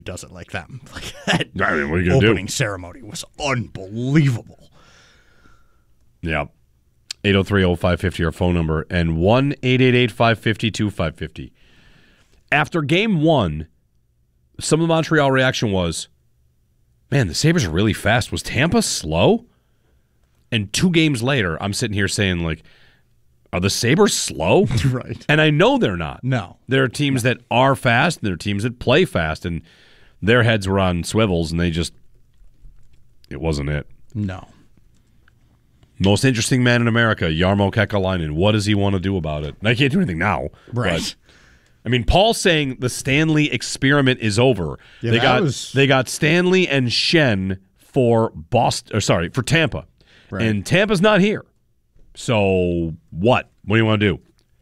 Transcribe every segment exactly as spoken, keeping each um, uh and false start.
does it like them. Like that I mean, what are you gonna opening do? ceremony was unbelievable. Yeah. eight oh three oh five five oh our phone number, and one eight eight eight five five two five five zero. After game one, some of the Montreal reaction was, man, the Sabres are really fast. Was Tampa slow? And two games later, I'm sitting here saying, like, are the Sabres slow? Right. And I know they're not. No. There are teams that are fast, and there are teams that play fast, and their heads were on swivels, and they just, it wasn't it. No. Most interesting man in America, Jarmo Kekalainen. What does he want to do about it? And I can't do anything now. Right. But, I mean, Paul's saying the Stanley experiment is over. Yeah, they that got was... they got Stanley and Schenn for Boston, or sorry, for Tampa. Right. And Tampa's not here. So what? What do you want to do?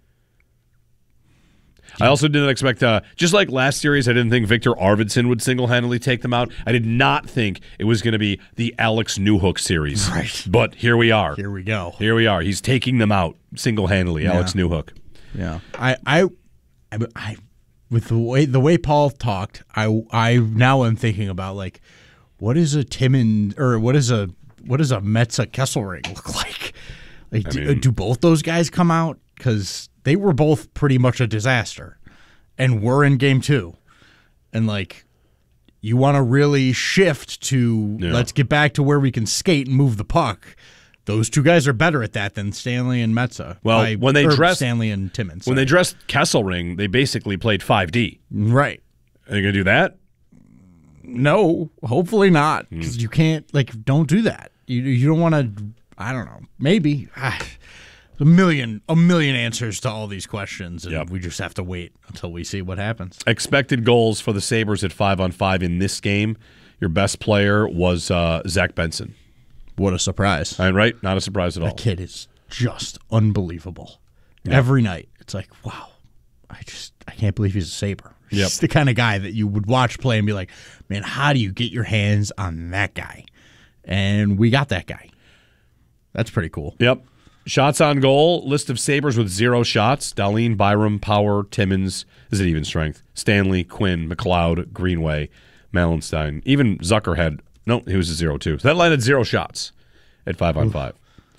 I also didn't expect, uh, just like last series, I didn't think Victor Arvidsson would single-handedly take them out. I did not think it was going to be the Alex Newhook series. Right. But here we are. Here we go. Here we are. He's taking them out single-handedly, Yeah. Alex Newhook. Yeah. I, I, I, I, with the way the way Paul talked, I, I now am thinking about, like, what is a Timmins, or what is a what does a Metza Kesselring look like? Like, I do, mean- do both those guys come out? Because they were both pretty much a disaster, and we're in game two, and like, you want to really shift to Yeah. let's get back to where we can skate and move the puck. Those two guys are better at that than Stanley and Metza. Well, I- when they or dressed- Stanley and Timmins, When sorry. they dressed Kesselring, they basically played five D. right. Are you going to do that? No, hopefully not, Hmm. because you can't, like, don't do that. You you don't want to. I don't know. Maybe ah, a million a million answers to all these questions, and Yep. we just have to wait until we see what happens. Expected goals for the Sabres at five on five in this game. Your best player was uh, Zach Benson. What a surprise! All right, right? Not a surprise at all. That kid is just unbelievable. Every night, it's like, wow, I just I can't believe he's a Sabre. Yep. He's the kind of guy that you would watch play and be like, man, how do you get your hands on that guy? And we got that guy. That's pretty cool. Yep. Shots on goal, list of Sabres with zero shots. Dahlin, Byram, Power, Timmins. Is it even strength? Stanley, Quinn, McLeod, Greenway, Malenstein. Even Zucker had, no, he was a zero too. So that line had zero shots at five on five.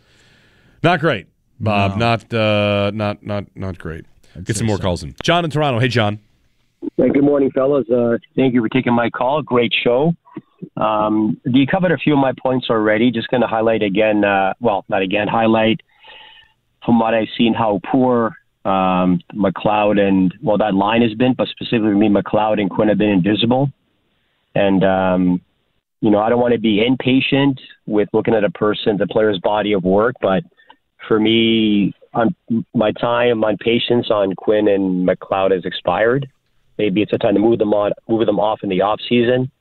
Not great, Bob. No. Not, uh, not, not, not great. I'd Get say some more so. calls in. John in Toronto. Hey, John. Hey, good morning, fellas. Uh, thank you for taking my call. Great show. Um, you covered a few of my points already. Just going to highlight again, uh, well, not again, highlight from what I've seen how poor um, McLeod and, well, that line has been, but specifically me, McLeod and Quinn have been invisible. And, um, you know, I don't want to be impatient with looking at a person, the player's body of work, but for me, on my time, my patience on Quinn and McLeod has expired. Maybe it's a time to move them on, move them off in the off season.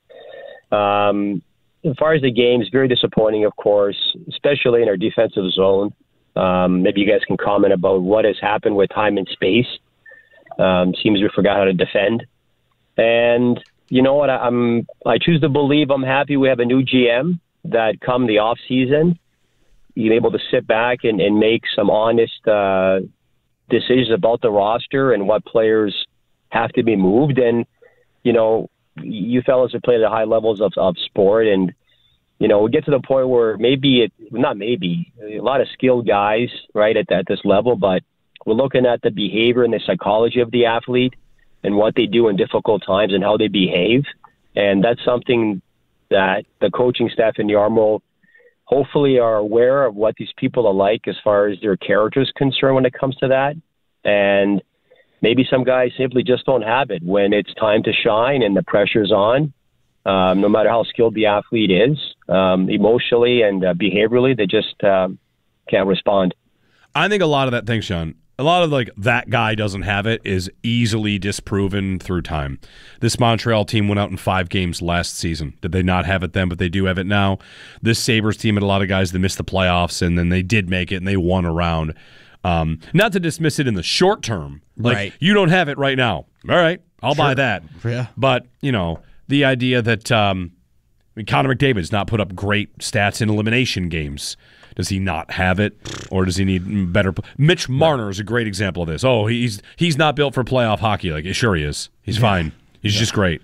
Um, as far as the game, it's very disappointing, of course, especially in our defensive zone. Um, maybe you guys can comment about what has happened with time and space. Um, seems we forgot how to defend. And you know what? I, I'm I choose to believe I'm happy we have a new G M that come the off season, you're able to sit back and, and make some honest uh, decisions about the roster and what players have to be moved. And, you know, you fellas have played at high levels of, of sport, and, you know, we get to the point where maybe it, not maybe, a lot of skilled guys, right, at, at this level, but we're looking at the behavior and the psychology of the athlete and what they do in difficult times and how they behave. And that's something that the coaching staff in Jarmo hopefully are aware of what these people are like as far as their character is concerned when it comes to that. And maybe some guys simply just don't have it when it's time to shine and the pressure's on. Um, no matter how skilled the athlete is, um, emotionally and uh, behaviorally, they just um, can't respond. I think a lot of that, thanks, Sean, a lot of like that guy doesn't have it is easily disproven through time. This Montreal team went out in five games last season. Did they not have it then, but they do have it now? This Sabres team had a lot of guys that missed the playoffs, and then they did make it, and they won a round. Um, not to dismiss it in the short term. Like, Right. you don't have it right now. All right, I'll buy that. Yeah. But, you know, the idea that um, I mean, Connor McDavid's not put up great stats in elimination games. Does he not have it, or does he need better? Mitch Marner is a great example of this. Oh, he's he's not built for playoff hockey. Like, sure he is. He's fine. He's just great.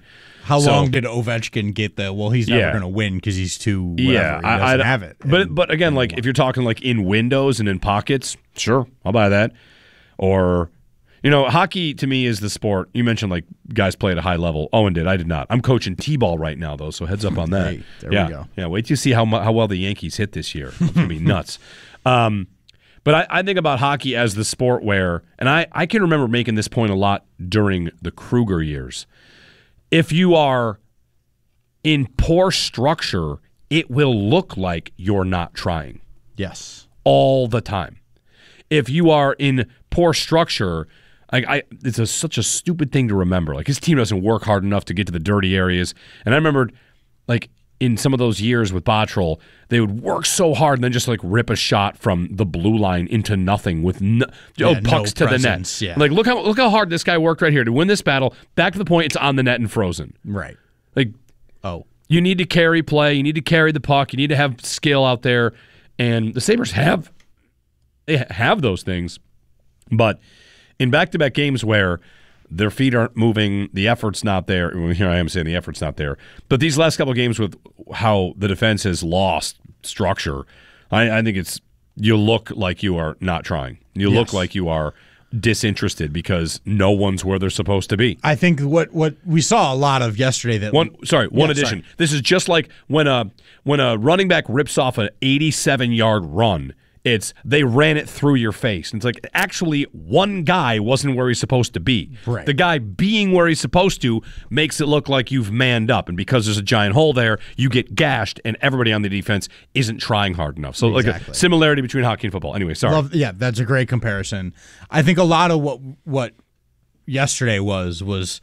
How So- long did Ovechkin get the? Well, he's never Yeah. going to win because he's too. Whatever. Yeah, he doesn't I, I have it. But And- but again, like if you're talking like in windows and in pockets, sure, I'll buy that. Or, you know, hockey to me is the sport. You mentioned like guys play at a high level. Owen did. I did not. I'm coaching T-ball right now though, so heads up on that. Hey, there yeah, we go. yeah. Wait till you see how mu- how well the Yankees hit this year. It's gonna be nuts. Um, but I, I think about hockey as the sport where, and I, I can remember making this point a lot during the Kruger years. If you are in poor structure, it will look like you're not trying yes, all the time. If you are in poor structure, I, I it's a, such a stupid thing to remember. Like his team doesn't work hard enough to get to the dirty areas. And I remembered, like in some of those years with Bottrell, they would work so hard and then just like rip a shot from the blue line into nothing with no, Yeah, oh, no pucks to presence, the net. yeah. Like look how look how hard this guy worked right here to win this battle. Back to the point, it's on the net and frozen. right. Like Oh, you need to carry play. You need to carry the puck. You need to have skill out there. And the Sabres have they have those things. But in back-to-back games where their feet aren't moving, the effort's not there. Well, here I am saying the effort's not there. But these last couple of games with how the defense has lost structure, I, I think it's you look like you are not trying. You look Yes. like you are disinterested because no one's where they're supposed to be. I think what what we saw a lot of yesterday that One sorry, one Yeah, addition. sorry. This is just like when a when a running back rips off an eighty-seven yard run. It's they ran it through your face. And it's like actually one guy wasn't where he's supposed to be. Right. The guy being where he's supposed to makes it look like you've manned up. And because there's a giant hole there, you get gashed and everybody on the defense isn't trying hard enough. So like a Exactly. similarity between hockey and football. Anyway, sorry. Love, yeah, that's a great comparison. I think a lot of what what yesterday was was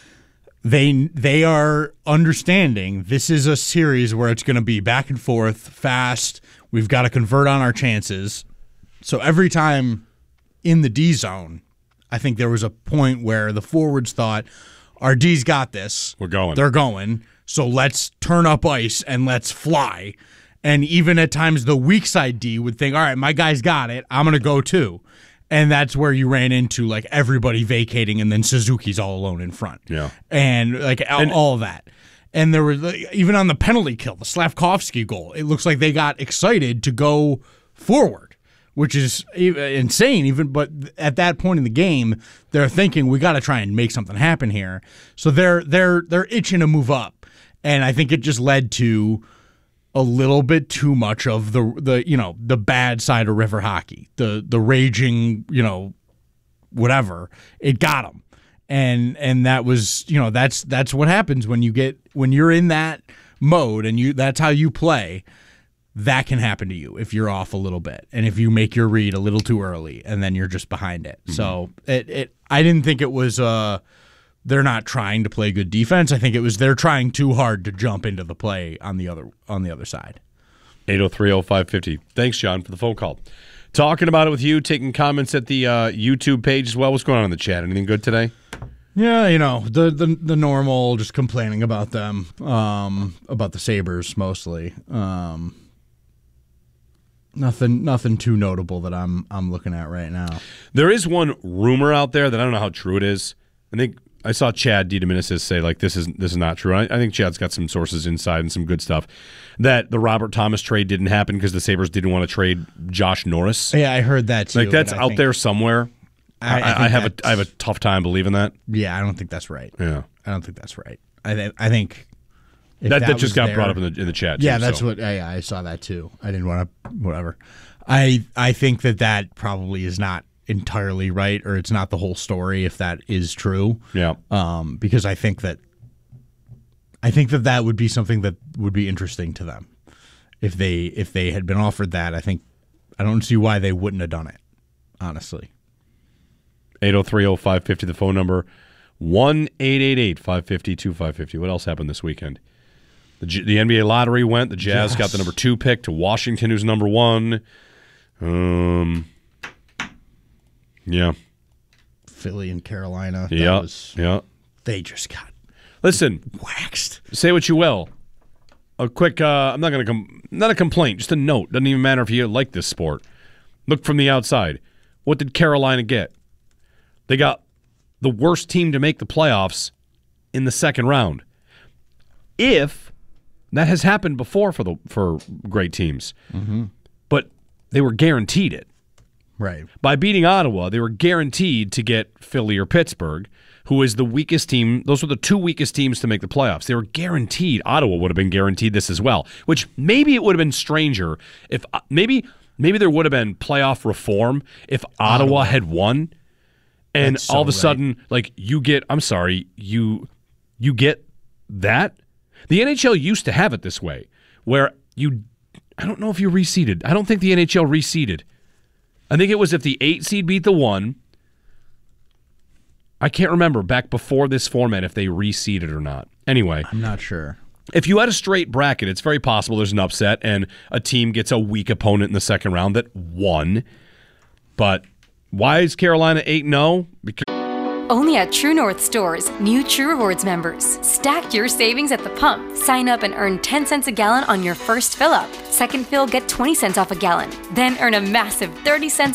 they they are understanding this is a series where it's going to be back and forth, fast. We've got to convert on our chances. So every time in the D zone, I think there was a point where the forwards thought, our D's got this. We're going. They're going. So let's turn up ice and let's fly. And even at times the weak side D would think, all right, my guy's got it. I'm going to go too. And that's where you ran into like everybody vacating and then Suzuki's all alone in front. Yeah. And like all, And- all of that. And there was like, even on the penalty kill, the Slavkovsky goal, it looks like they got excited to go forward, which is e- insane. Even but at that point in the game, they're thinking we got to try and make something happen here. So they're they're they're itching to move up, and I think it just led to a little bit too much of the the you know the bad side of river hockey, the the raging you know whatever. It got them. And and that was you know that's that's what happens when you get when you're in that mode and you that's how you play. That can happen to you if you're off a little bit and if you make your read a little too early and then you're just behind it. Mm-hmm. So it it I didn't think it was uh they're not trying to play good defense. I think it was they're trying too hard to jump into the play on the other on the other side. eight oh three oh five fifty. Thanks, John, for the phone call. Talking about it with you, taking comments at the uh, YouTube page as well. What's going on in the chat? Anything good today? Yeah, you know, the the, the normal, just complaining about them, um, about the Sabres mostly. Um, nothing nothing too notable that I'm I'm looking at right now. There is one rumor out there that I don't know how true it is. I think I saw Chad DiDomenicis say like this is this is not true. I, I think Chad's got some sources inside and some good stuff that the Robert Thomas trade didn't happen because the Sabres didn't want to trade Josh Norris. Yeah, I heard that too. Like that's but I out think- there somewhere. I- I I, I, think have a that's- I have a tough time believing that. Yeah, I don't think that's right. Yeah, I don't think that's right. I th- I think if that, that was just got there- brought up in the in the chat. Yeah, too, that's so. what I, I saw that too. I didn't want to whatever. I I think that that probably is not entirely right, or it's not the whole story if that is true. Yeah. Um, because I think that I think that that would be something that would be interesting to them if they if they had been offered that. I think I don't see why they wouldn't have done it. Honestly, eight oh three oh five fifty, the phone number, one eight eight eight five five zero two five five zero. What else happened this weekend? The, G- the N B A lottery went. The Jazz Yes. got the number two pick to Washington, who's number one. Um, yeah, Philly and Carolina. That yeah, was, yeah. they just got Listen, waxed. say what you will. A quick, uh, I'm not going to, com- not a complaint, just a note. Doesn't even matter if you like this sport. Look from the outside. What did Carolina get? They got the worst team to make the playoffs in the second round. if that has happened before for the for great teams, mm-hmm. but they were guaranteed it. Right. By beating Ottawa, they were guaranteed to get Philly or Pittsburgh, who is the weakest team. Those were the two weakest teams to make the playoffs. They were guaranteed. Ottawa would have been guaranteed this as well, which maybe it would have been stranger if maybe maybe there would have been playoff reform if Ottawa, Ottawa. had won, and so all of a right. sudden, like you get, I'm sorry, you you get that. The N H L used to have it this way, where you, I don't know if you reseeded. I don't think the N H L reseeded. I think it was if the eight seed beat the one. I can't remember back before this format if they reseeded or not. Anyway. I'm not sure. If you had a straight bracket, it's very possible there's an upset and a team gets a weak opponent in the second round that won. But why is Carolina eight and oh? Because only at True North stores, new True Rewards members. Stack your savings at the pump. Sign up and earn ten cents a gallon on your first fill up. Second fill, get twenty cents off a gallon. Then earn a massive thirty cents